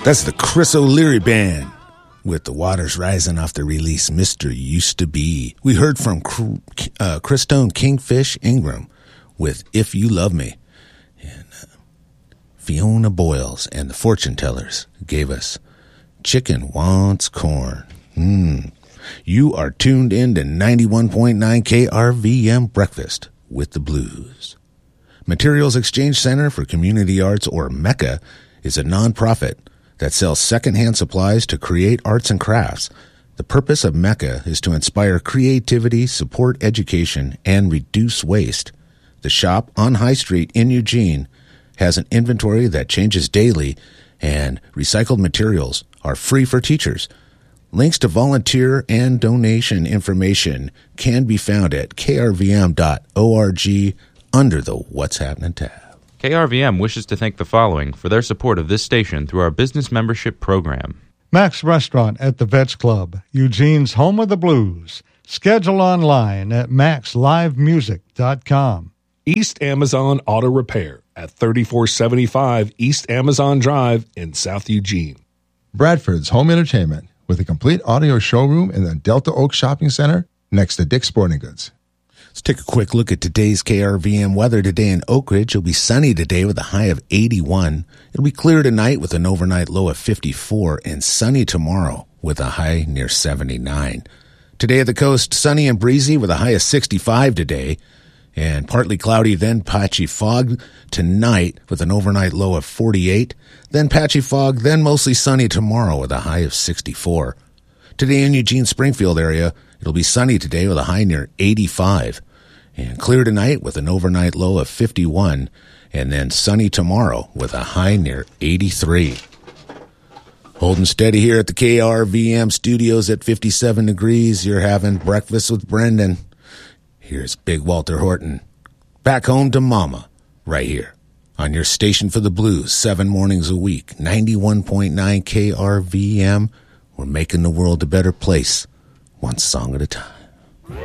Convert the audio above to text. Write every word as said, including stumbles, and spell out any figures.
That's the Chris O'Leary Band with The Waters Rising off the release Mister Used to Be. We heard from uh, Christone Kingfish Ingram with If You Love Me. And uh, Fiona Boyles and the Fortune Tellers gave us Chicken Wants Corn. Mm. You are tuned in to ninety-one point nine K R V M Breakfast with the Blues. Materials Exchange Center for Community Arts, or MECCA, is a nonprofit that sells secondhand supplies to create arts and crafts. The purpose of MECCA is to inspire creativity, support education, and reduce waste. The shop on High Street in Eugene has an inventory that changes daily, and recycled materials are free for teachers. Links to volunteer and donation information can be found at k r v m dot org under the What's Happening tab. K R V M wishes to thank the following for their support of this station through our business membership program. Max Restaurant at the Vets Club, Eugene's home of the blues. Schedule online at max live music dot com. East Amazon Auto Repair at thirty-four seventy-five East Amazon Drive in South Eugene. Bradford's Home Entertainment with a complete audio showroom in the Delta Oak Shopping Center next to Dick's Sporting Goods. Let's take a quick look at today's K R V M weather. Today in Oak Ridge, it'll be sunny today with a high of eighty-one. It'll be clear tonight with an overnight low of fifty-four, and sunny tomorrow with a high near seventy-nine. Today at the coast, sunny and breezy with a high of sixty-five today, and partly cloudy, then patchy fog tonight with an overnight low of forty-eight. Then patchy fog, then mostly sunny tomorrow with a high of sixty-four. Today in Eugene Springfield area, it'll be sunny today with a high near eighty-five. And clear tonight with an overnight low of fifty-one, and then sunny tomorrow with a high near eighty-three. Holding steady here at the K R V M studios at fifty-seven degrees. You're having breakfast with Brendan. Here's Big Walter Horton. Back home to Mama, right here on your station for the blues, seven mornings a week, ninety-one point nine K R V M. We're making the world a better place, one song at a time.